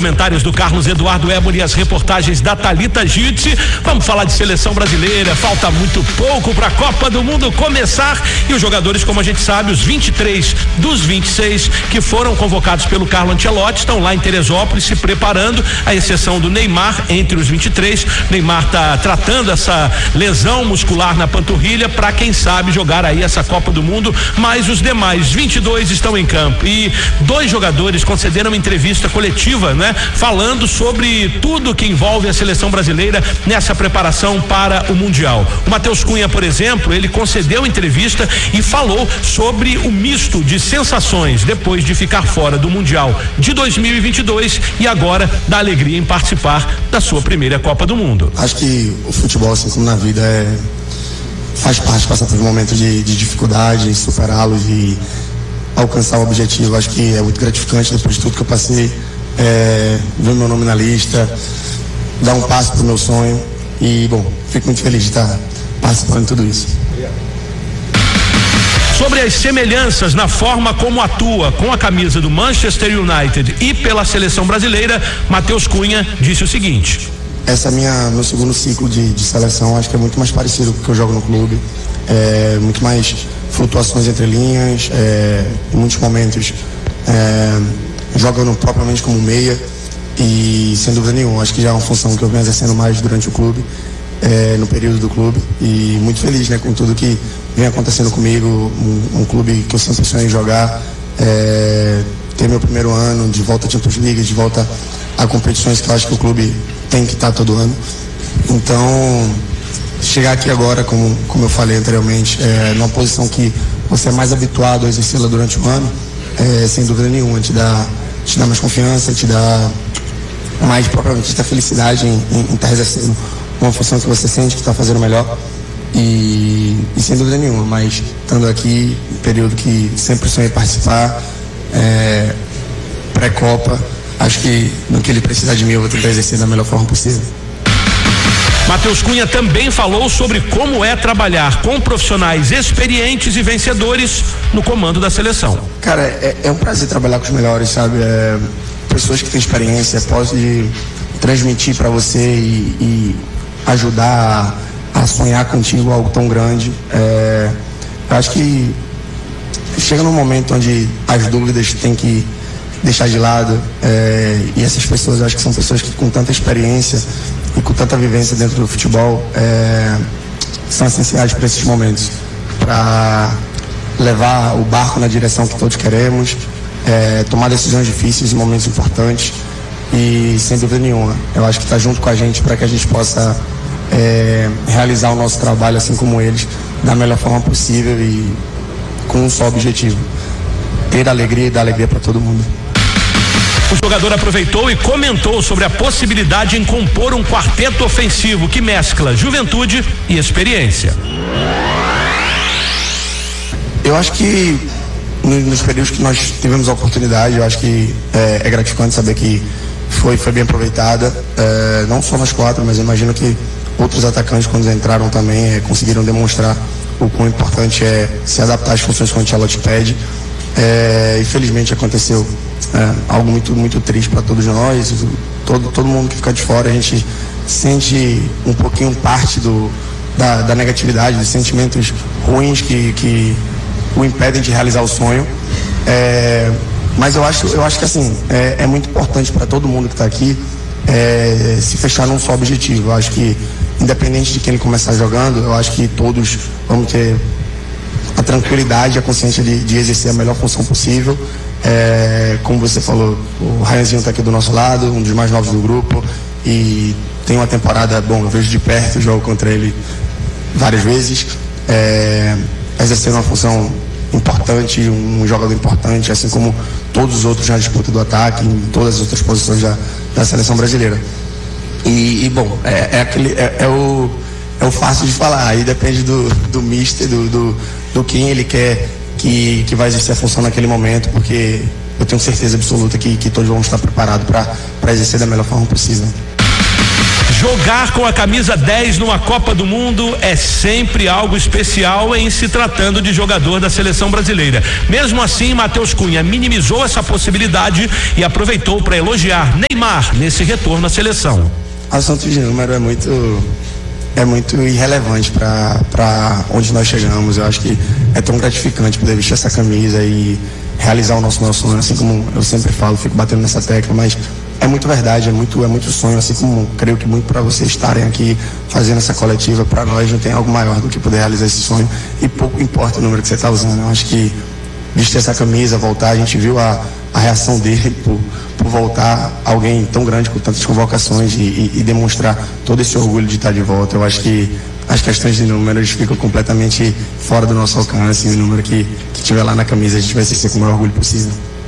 comentários do Carlos Eduardo Éboli e as reportagens da Thalita Gitti. Vamos falar de seleção brasileira. Falta muito pouco para a Copa do Mundo começar e os jogadores, como a gente sabe, os 23 dos 26 que foram convocados pelo Carlo Ancelotti estão lá em Teresópolis se preparando, à exceção do Neymar entre os 23. Neymar está tratando essa lesão muscular na panturrilha para, quem sabe, jogar aí essa Copa do Mundo, mas os demais 22 estão em campo e 2 jogadores concederam uma entrevista coletiva, né? Falando sobre tudo que envolve a seleção brasileira nessa preparação para o Mundial. O Matheus Cunha, por exemplo, ele concedeu entrevista e falou sobre o misto de sensações depois de ficar fora do Mundial de 2022 e agora da alegria em participar da sua primeira Copa do Mundo. Acho que o futebol, assim como na vida, faz parte, passar por momentos de dificuldade, superá-los e alcançar o objetivo. Acho que é muito gratificante depois de tudo que eu passei, ver meu nome na lista, dar um passo pro meu sonho e, bom, fico muito feliz de estar participando de tudo isso. Sobre as semelhanças na forma como atua com a camisa do Manchester United e pela seleção brasileira, Matheus Cunha disse o seguinte: essa meu segundo ciclo de seleção, acho que é muito mais parecido com o que eu jogo no clube, muito mais flutuações entre linhas, em muitos momentos jogando propriamente como meia e, sem dúvida nenhuma, acho que já é uma função que eu venho exercendo mais durante o clube, no período do clube, e muito feliz, né, com tudo que vem acontecendo comigo, um clube que eu sempre sonhei em jogar, ter meu primeiro ano de volta à Champions League, de volta a competições que eu acho que o clube tem que estar todo ano. Então, chegar aqui agora, como eu falei anteriormente, numa posição que você é mais habituado a exercê-la durante o ano, sem dúvida nenhuma, te dá mais confiança, te dá mais, propriamente, te dá felicidade em estar exercendo uma função que você sente que está fazendo melhor. E sem dúvida nenhuma, mas estando aqui, um período que sempre sonhei participar, pré-Copa, acho que no que ele precisar de mim eu vou tentar exercer da melhor forma possível. Matheus Cunha também falou sobre como é trabalhar com profissionais experientes e vencedores no comando da seleção. Cara, é um prazer trabalhar com os melhores, sabe? Pessoas que têm experiência, podem transmitir para você e ajudar a sonhar contigo algo tão grande. Eu acho que chega num momento onde as dúvidas têm que deixar de lado, e essas pessoas, eu acho que são pessoas que, com tanta experiência e com tanta vivência dentro do futebol, são essenciais para esses momentos, para levar o barco na direção que todos queremos, tomar decisões difíceis em momentos importantes e, sem dúvida nenhuma, eu acho que está junto com a gente para que a gente possa realizar o nosso trabalho, assim como eles, da melhor forma possível e com um só objetivo: ter alegria e dar alegria para todo mundo. O jogador aproveitou e comentou sobre a possibilidade em compor um quarteto ofensivo que mescla juventude e experiência. Eu acho que nos períodos que nós tivemos a oportunidade, eu acho que é gratificante saber que foi bem aproveitada, não só nós 4, mas eu imagino que outros atacantes, quando entraram também, conseguiram demonstrar o quão importante é se adaptar às funções que o Ancelotti pede. Infelizmente aconteceu algo muito, muito triste para todos nós, todo mundo que fica de fora. A gente sente um pouquinho parte da negatividade, dos sentimentos ruins que o impedem de realizar o sonho, mas eu acho que assim, é muito importante para todo mundo que está aqui se fechar num só objetivo. Eu acho que, independente de quem ele começar jogando, eu acho que todos vamos ter a tranquilidade e a consciência de exercer a melhor função possível. Como você falou, o Ryanzinho está aqui do nosso lado, um dos mais novos do grupo, e tem uma temporada, eu vejo de perto, jogo contra ele várias vezes, exercendo uma função importante, um jogador importante, assim como todos os outros na disputa do ataque, em todas as outras posições da seleção brasileira. É o fácil de falar, aí depende do mister, do quem ele quer que vai exercer a função naquele momento, porque eu tenho certeza absoluta que todos vão estar preparados para exercer da melhor forma possível. Jogar com a camisa 10 numa Copa do Mundo é sempre algo especial em se tratando de jogador da seleção brasileira. Mesmo assim, Matheus Cunha minimizou essa possibilidade e aproveitou para elogiar Neymar nesse retorno à seleção. O assunto de número é muito irrelevante para onde nós chegamos. Eu acho que é tão gratificante poder vestir essa camisa e realizar o nosso maior sonho, assim como eu sempre falo, fico batendo nessa tecla, mas é muito verdade, é muito sonho, assim como creio que muito para vocês estarem aqui fazendo essa coletiva, para nós não tem algo maior do que poder realizar esse sonho, e pouco importa o número que você está usando. Eu acho que vestir essa camisa, voltar, a gente viu a reação dele por voltar, alguém tão grande com tantas convocações e demonstrar todo esse orgulho de estar de volta. Eu acho que as questões de números ficam completamente fora do nosso alcance, e o número que tiver lá na camisa a gente vai ser com o maior orgulho possível.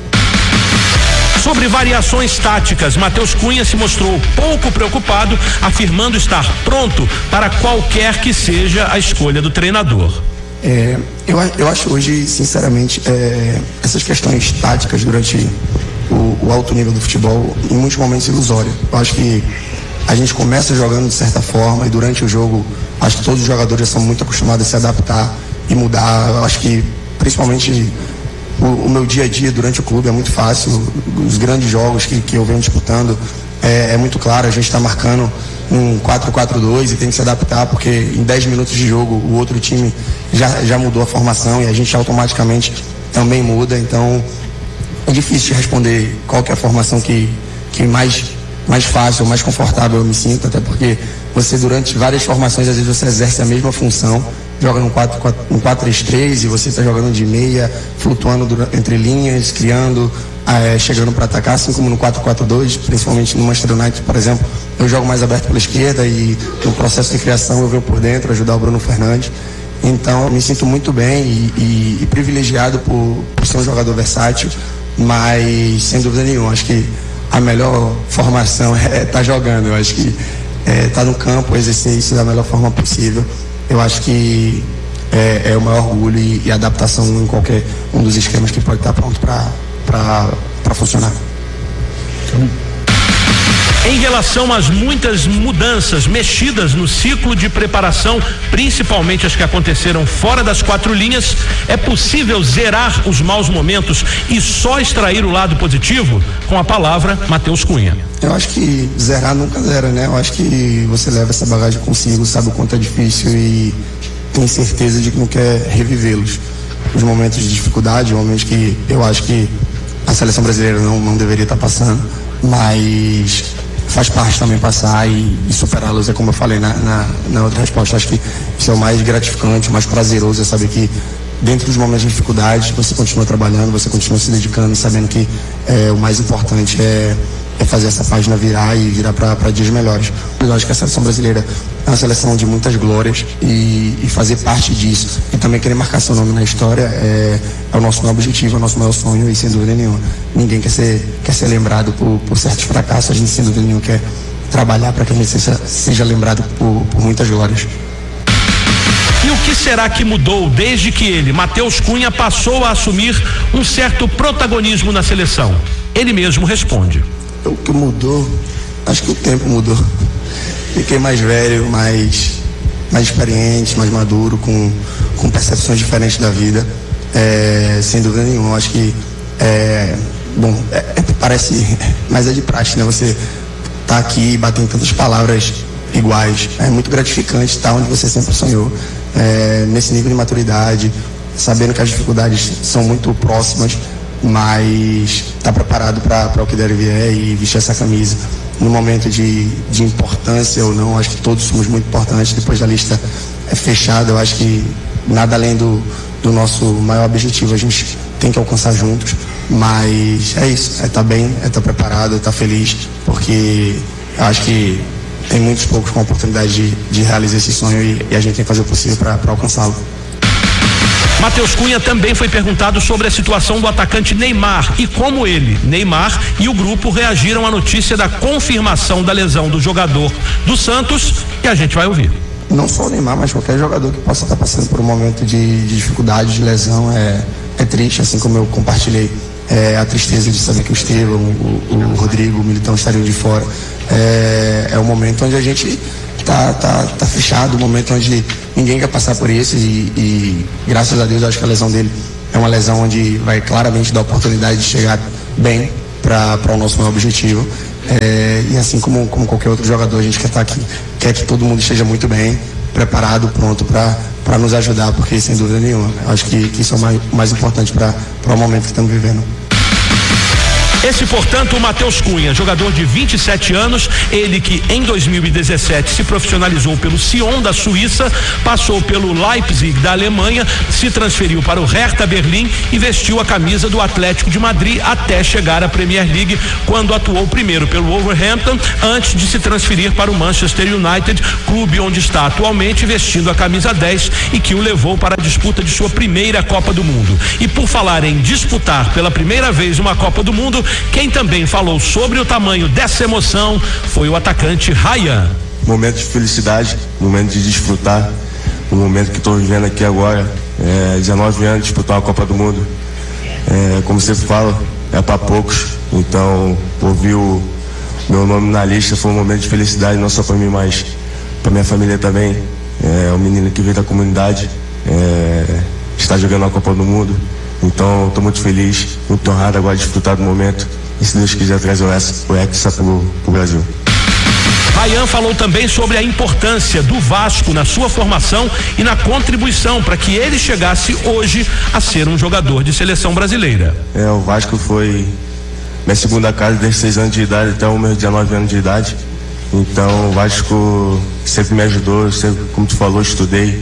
Sobre variações táticas, Matheus Cunha se mostrou pouco preocupado, afirmando estar pronto para qualquer que seja a escolha do treinador. Eu acho hoje, sinceramente, essas questões táticas durante o alto nível do futebol, em muitos momentos ilusória. Eu acho que a gente começa jogando de certa forma e durante o jogo, acho que todos os jogadores já são muito acostumados a se adaptar e mudar. Eu acho que, principalmente, o meu dia a dia durante o clube é muito fácil. Os grandes jogos que eu venho disputando é muito claro. A gente está marcando um 4-4-2 e tem que se adaptar, porque em 10 minutos de jogo o outro time já mudou a formação e a gente automaticamente também muda. Então é difícil de responder qual que é a formação que mais fácil, mais confortável eu me sinto, até porque você durante várias formações às vezes você exerce a mesma função, joga no 4-3-3 e você está jogando de meia, flutuando entre linhas, criando, chegando para atacar, assim como no 4-4-2, principalmente no Manchester United, por exemplo, eu jogo mais aberto pela esquerda e no processo de criação eu venho por dentro ajudar o Bruno Fernandes. Então eu me sinto muito bem e privilegiado por ser um jogador versátil, mas sem dúvida nenhuma, acho que a melhor formação é estar jogando. Eu acho que estar no campo, exercer isso da melhor forma possível. Eu acho que é o maior orgulho e adaptação em qualquer um dos esquemas que pode estar pronto para funcionar. Em relação às muitas mudanças, mexidas no ciclo de preparação, principalmente as que aconteceram fora das 4 linhas, é possível zerar os maus momentos e só extrair o lado positivo? Com a palavra, Matheus Cunha. Eu acho que zerar nunca zera, né? Eu acho que você leva essa bagagem consigo, sabe o quanto é difícil e tem certeza de que não quer revivê-los. Os momentos de dificuldade, momentos que eu acho que a seleção brasileira não deveria estar passando, mas faz parte também passar e superá-los, é como eu falei na outra resposta. Acho que isso é o mais gratificante, o mais prazeroso, é saber que dentro dos momentos de dificuldade você continua trabalhando, você continua se dedicando, sabendo que o mais importante é fazer essa página virar e virar para dias melhores. Eu acho que a seleção brasileira é uma seleção de muitas glórias e fazer parte disso e também querer marcar seu nome na história é o nosso maior objetivo, é o nosso maior sonho, e sem dúvida nenhuma ninguém quer ser lembrado por certos fracassos. A gente sem dúvida nenhuma quer trabalhar para que a gente seja lembrado por muitas glórias. E o que será que mudou desde que ele, Matheus Cunha, passou a assumir um certo protagonismo na seleção? Ele mesmo responde. O que mudou, acho que o tempo mudou. Fiquei mais velho, mais experiente, mais maduro, com percepções diferentes da vida. Sem dúvida nenhuma, acho que parece, mas é de praxe, né? Você tá aqui batendo tantas palavras iguais, é muito gratificante estar onde você sempre sonhou, nesse nível de maturidade, sabendo que as dificuldades são muito próximas, mas tá preparado para o que der e vier e vestir essa camisa no momento de importância ou não. Acho que todos somos muito importantes. Depois da lista fechada, eu acho que nada além do nosso maior objetivo a gente tem que alcançar juntos, mas é isso, é estar bem, é estar preparado, é estar feliz, porque eu acho que tem muitos poucos com a oportunidade de realizar esse sonho e a gente tem que fazer o possível para alcançá-lo. Matheus Cunha também foi perguntado sobre a situação do atacante Neymar e como ele, Neymar e o grupo reagiram à notícia da confirmação da lesão do jogador do Santos, que a gente vai ouvir. Não só o Neymar, mas qualquer jogador que possa estar passando por um momento de dificuldade, de lesão, é triste, assim como eu compartilhei a tristeza de saber que o Estevão, o Rodrigo, o Militão estariam de fora. É um momento onde a gente tá fechado, um momento onde ninguém quer passar por isso e graças a Deus eu acho que a lesão dele é uma lesão onde vai claramente dar oportunidade de chegar bem para o nosso maior objetivo. E assim como qualquer outro jogador, a gente quer estar aqui, quer que todo mundo esteja muito bem, preparado, pronto para nos ajudar, porque sem dúvida nenhuma, acho que isso é o mais importante para o momento que estamos vivendo. Esse, portanto, o Matheus Cunha, jogador de 27 anos, ele que em 2017 se profissionalizou pelo Sion da Suíça, passou pelo Leipzig da Alemanha, se transferiu para o Hertha Berlim e vestiu a camisa do Atlético de Madrid até chegar à Premier League, quando atuou primeiro pelo Wolverhampton, antes de se transferir para o Manchester United, clube onde está atualmente vestindo a camisa 10 e que o levou para a disputa de sua primeira Copa do Mundo. E por falar em disputar pela primeira vez uma Copa do Mundo, quem também falou sobre o tamanho dessa emoção foi o atacante Ryan. Momento de felicidade, momento de desfrutar, o momento que estou vivendo aqui agora, 19 anos, disputar uma Copa do Mundo, como sempre falo, é para poucos, então ouvir o meu nome na lista foi um momento de felicidade, não só para mim, mas para minha família também. Um menino que veio da comunidade, está jogando a Copa do Mundo. Então, estou muito feliz, muito honrado agora de desfrutar do momento e, se Deus quiser, trazer o Hexa para o Brasil. Ryan falou também sobre a importância do Vasco na sua formação e na contribuição para que ele chegasse hoje a ser um jogador de seleção brasileira. O Vasco foi minha segunda casa desde 6 anos de idade até os meus 19 anos de idade. Então, o Vasco sempre me ajudou, sempre, como tu falou, estudei.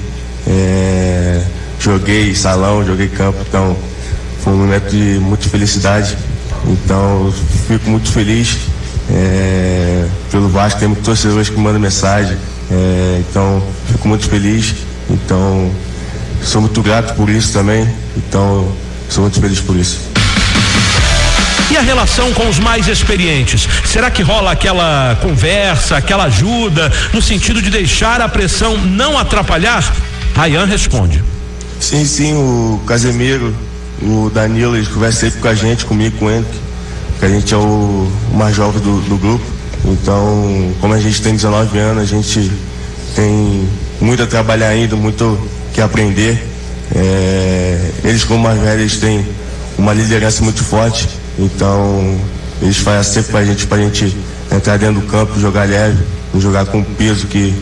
Joguei salão, joguei campo, então foi um momento de muita felicidade. Então fico muito feliz pelo Vasco, tem muitos torcedores que mandam mensagem, então fico muito feliz. Então sou muito grato por isso também, então sou muito feliz por isso. E a relação com os mais experientes? Será que rola aquela conversa, aquela ajuda, no sentido de deixar a pressão não atrapalhar? Ryan responde. Sim, o Casemiro, o Danilo, eles conversam sempre com a gente, comigo, com ele, que a gente é o mais jovem do grupo. Então, como a gente tem 19 anos, a gente tem muito a trabalhar ainda, muito que aprender. Eles, como mais velhos, eles têm uma liderança muito forte, então eles fazem sempre pra gente entrar dentro do campo, jogar leve, jogar com peso que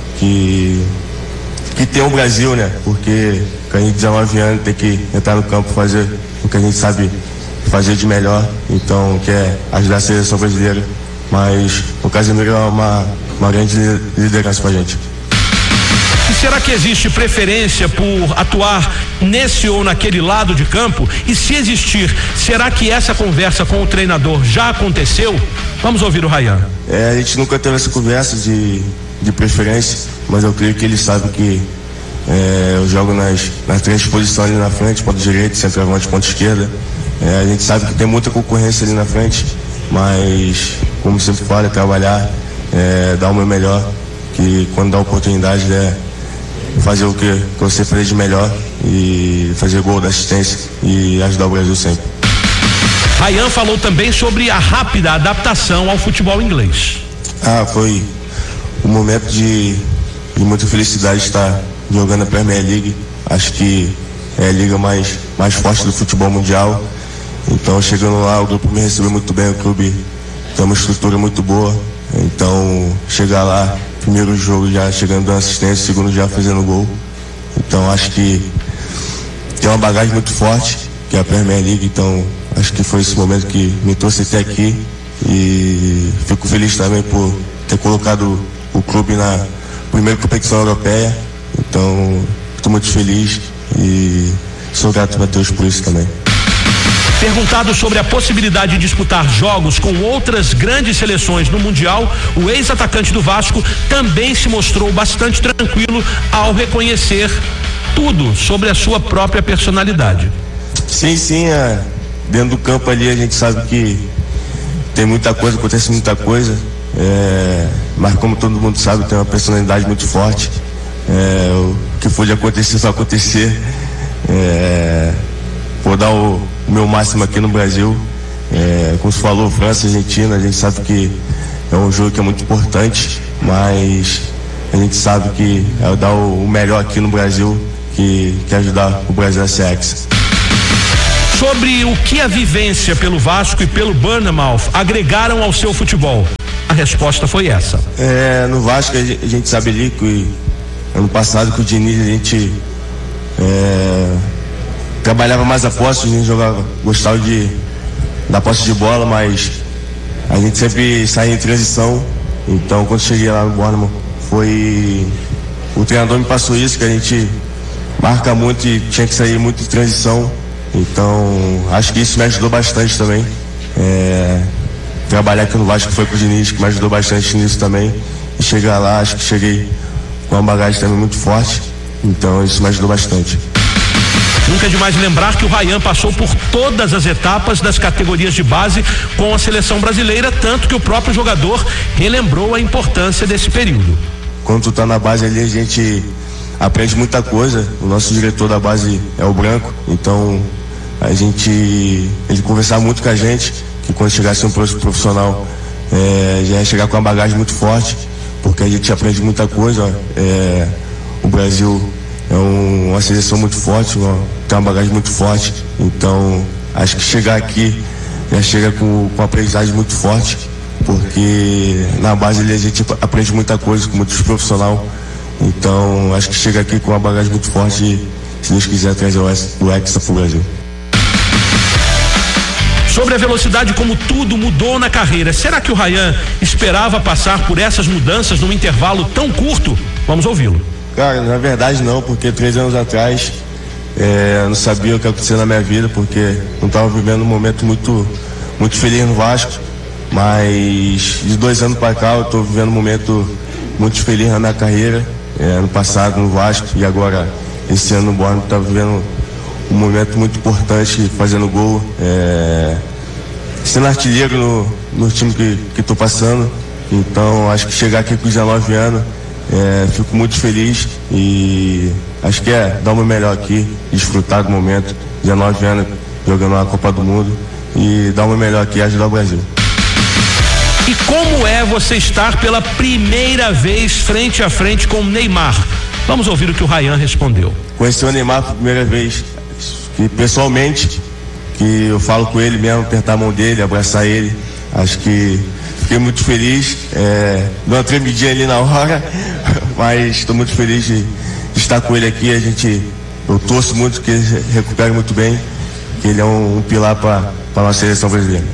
tem o Brasil, né? Porque a gente 19 anos tem que entrar no campo, fazer o que a gente sabe fazer de melhor, então quer ajudar a seleção brasileira, mas o Casemiro é uma grande liderança pra gente. E será que existe preferência por atuar nesse ou naquele lado de campo? E se existir, será que essa conversa com o treinador já aconteceu? Vamos ouvir o Ryan. A gente nunca teve essa conversa de preferência, mas eu creio que ele sabe que eu jogo nas 3 posições ali na frente, ponto direito, centroavante, ponto esquerda. A gente sabe que tem muita concorrência ali na frente, mas como sempre falo, é trabalhar, dar o meu melhor, que quando dá oportunidade fazer o que eu sempre falei de melhor e fazer gol da assistência e ajudar o Brasil sempre. Ryan falou também sobre a rápida adaptação ao futebol inglês. Foi um momento de muita felicidade estar jogando a Premier League. Acho que é a liga mais forte do futebol mundial. Então, chegando lá, o grupo me recebeu muito bem, o clube tem uma estrutura muito boa. Então, chegar lá, primeiro jogo já chegando dando assistência, segundo já fazendo gol. Então, acho que tem uma bagagem muito forte, que é a Premier League. Então, acho que foi esse momento que me trouxe até aqui e fico feliz também por ter colocado o clube na primeira competição europeia. Então, estou muito feliz e sou grato a Deus por isso também. Perguntado sobre a possibilidade de disputar jogos com outras grandes seleções no Mundial, o ex-atacante do Vasco também se mostrou bastante tranquilo ao reconhecer tudo sobre a sua própria personalidade. Sim, dentro do campo ali a gente sabe que tem muita coisa, acontece muita coisa, mas como todo mundo sabe, tem uma personalidade muito forte. O que for de acontecer, vai acontecer. Vou dar o meu máximo aqui no Brasil. Como você falou, França, Argentina, a gente sabe que é um jogo que é muito importante, mas a gente sabe que é dar o melhor aqui no Brasil, que ajudar o Brasil a ser hexa. Sobre o que a vivência pelo Vasco e pelo Bournemouth agregaram ao seu futebol, a resposta foi essa. No Vasco a gente sabe ali que ano passado com o Diniz a gente trabalhava mais a posse, a gente gostava da posse de bola, mas a gente sempre saía em transição. Então quando cheguei lá no Bournemouth, o treinador me passou isso, que a gente marca muito e tinha que sair muito em transição. Então acho que isso me ajudou bastante também. Trabalhar aqui no Vasco foi com o Diniz, que me ajudou bastante nisso também. E chegar lá, acho que cheguei com uma bagagem também muito forte. Então isso me ajudou bastante. Nunca é demais lembrar que o Ryan passou por todas as etapas das categorias de base com a seleção brasileira, tanto que o próprio jogador relembrou a importância desse período. Quando tu tá na base ali, a gente aprende muita coisa. O nosso diretor da base é o Branco, então ele conversava muito com a gente, que quando chegasse um profissional já ia chegar com uma bagagem muito forte, porque a gente aprende muita coisa. O Brasil é uma seleção muito forte, tem uma bagagem muito forte, então acho que chegar aqui já chega com uma aprendizagem muito forte, porque na base ali a gente aprende muita coisa com muitos profissionais. Então acho que chega aqui com uma bagagem muito forte e, se Deus quiser, trazer o Hexa pro Brasil. Sobre a velocidade, como tudo mudou na carreira, será que o Ryan esperava passar por essas mudanças num intervalo tão curto? Vamos ouvi-lo. Cara, na verdade não, porque 3 anos atrás não sabia o que ia acontecer na minha vida, porque não estava vivendo um momento muito, muito feliz no Vasco, mas de 2 anos para cá eu estou vivendo um momento muito feliz na minha carreira. Ano passado no Vasco e agora esse ano no Bournemouth, tá vivendo um momento muito importante, fazendo gol, sendo artilheiro no time que estou passando. Então acho que chegar aqui com 19 anos, fico muito feliz e acho que dar o meu melhor aqui, desfrutar do momento. 19 anos jogando a Copa do Mundo e dar o meu melhor aqui e ajudar o Brasil. E como é você estar pela primeira vez frente a frente com o Neymar? Vamos ouvir o que o Ryan respondeu. Conheci o Neymar pela primeira vez, que pessoalmente, que eu falo com ele mesmo, apertar a mão dele, abraçar ele. Acho que fiquei muito feliz, deu uma tremidinha ali na hora, mas estou muito feliz de estar com ele aqui. Eu torço muito que ele recupere muito bem, que ele é um pilar para a nossa seleção brasileira.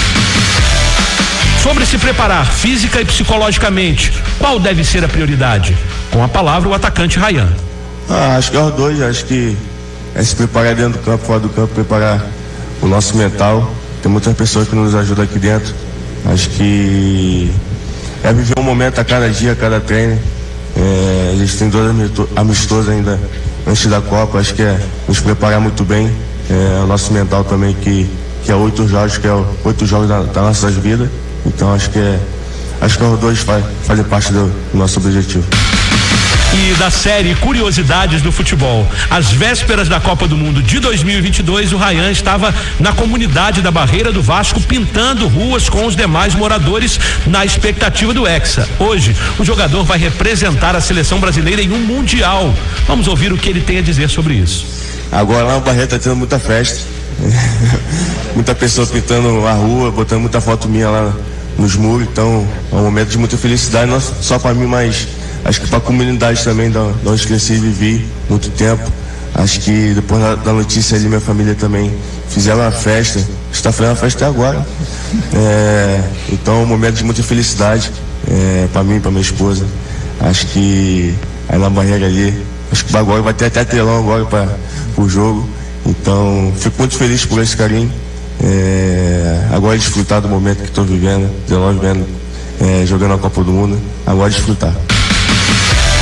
Sobre se preparar física e psicologicamente, qual deve ser a prioridade? Com a palavra o atacante Ryan. Acho que é os dois, acho que se preparar dentro do campo, fora do campo, preparar o nosso mental. Tem muitas pessoas que nos ajudam aqui dentro. Acho que viver um momento a cada dia, a cada treino. A gente tem 2 amistosos ainda antes da Copa, acho que nos preparar muito bem. O nosso mental também, que é 8 jogos, que é 8 jogos da nossas vidas. Então acho que os dois fazem parte do nosso objetivo. E da série Curiosidades do Futebol, às vésperas da Copa do Mundo de 2022, o Ryan estava na comunidade da Barreira do Vasco pintando ruas com os demais moradores na expectativa do Hexa. Hoje, o jogador vai representar a seleção brasileira em um Mundial. Vamos ouvir o que ele tem a dizer sobre isso. Agora lá na Barreira está tendo muita festa. Muita pessoa pintando a rua, botando muita foto minha lá nos muros. Então é um momento de muita felicidade, não só para mim, mas acho que para a comunidade também, da onde cresci e vivi muito tempo. Acho que depois da notícia ali, minha família também fizeram uma festa. Está fazendo a festa até agora. Então é um momento de muita felicidade para mim, para minha esposa. Acho que aí na Barreira ali, acho que agora vai ter até telão agora para o jogo. Então, fico muito feliz por esse carinho. Agora desfrutar do momento que estou vivendo, 19 anos, jogando a Copa do Mundo. Agora desfrutar.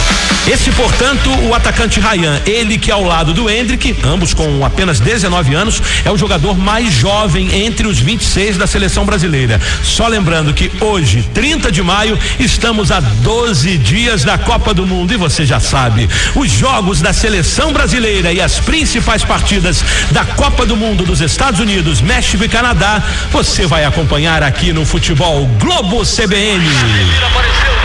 Esse, portanto, o atacante Ryan, ele que ao lado do Endrick, ambos com apenas 19 anos, é o jogador mais jovem entre os 26 da seleção brasileira. Só lembrando que hoje, 30 de maio, estamos a 12 dias da Copa do Mundo e você já sabe, os jogos da seleção brasileira e as principais partidas da Copa do Mundo dos Estados Unidos, México e Canadá, você vai acompanhar aqui no Futebol Globo CBN.